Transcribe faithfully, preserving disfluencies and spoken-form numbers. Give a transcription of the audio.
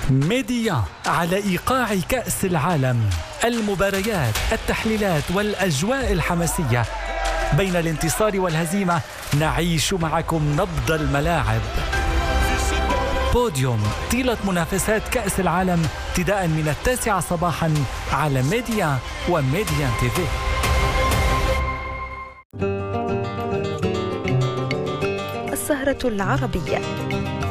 ميديا على إيقاع كأس العالم، المباريات، التحليلات والأجواء الحماسية. بين الانتصار والهزيمة نعيش معكم نبض الملاعب. بوديوم طيلة منافسات كأس العالم ابتداء من التاسعة صباحا على ميديا وميديا تي في. السهرة العربية.